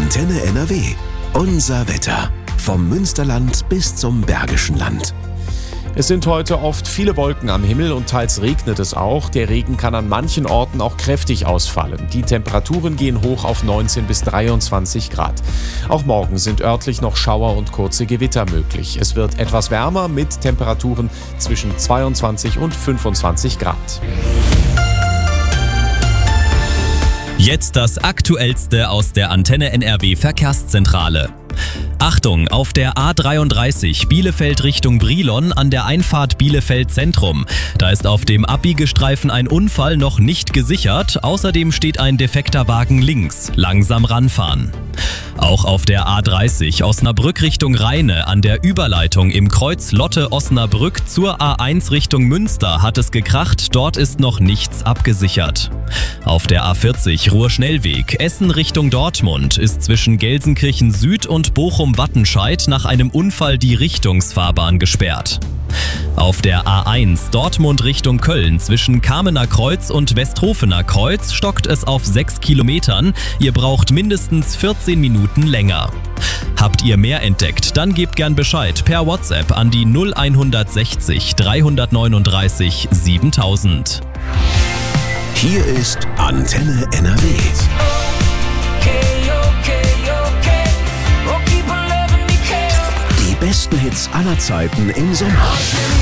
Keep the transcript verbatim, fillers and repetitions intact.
Antenne N R W. Unser Wetter. Vom Münsterland bis zum Bergischen Land. Es sind heute oft viele Wolken am Himmel und teils regnet es auch. Der Regen kann an manchen Orten auch kräftig ausfallen. Die Temperaturen gehen hoch auf neunzehn bis dreiundzwanzig Grad. Auch morgen sind örtlich noch Schauer und kurze Gewitter möglich. Es wird etwas wärmer mit Temperaturen zwischen zweiundzwanzig und fünfundzwanzig Grad. Jetzt das Aktuellste aus der Antenne N R W Verkehrszentrale. Achtung, auf der A dreiunddreißig Bielefeld Richtung Brilon an der Einfahrt Bielefeld Zentrum. Da ist auf dem Abbiegestreifen ein Unfall noch nicht gesichert. Außerdem steht ein defekter Wagen links. Langsam ranfahren. Auch auf der A dreißig Osnabrück Richtung Rheine an der Überleitung im Kreuz Lotte-Osnabrück zur A eins Richtung Münster hat es gekracht. Dort ist noch nichts abgesichert. Auf der A vierzig Ruhr-Schnellweg Essen Richtung Dortmund ist zwischen Gelsenkirchen Süd und Bochum-Wattenscheid nach einem Unfall die Richtungsfahrbahn gesperrt. Auf der A eins Dortmund Richtung Köln zwischen Kamener Kreuz und Westhofener Kreuz stockt es auf sechs Kilometern. Ihr braucht mindestens vierzehn Minuten länger. Habt ihr mehr entdeckt? Dann gebt gern Bescheid per WhatsApp an die null sechzig dreihundertneununddreißig siebentausend. Hier ist Antenne N R W. Die besten Hits aller Zeiten im Sommer.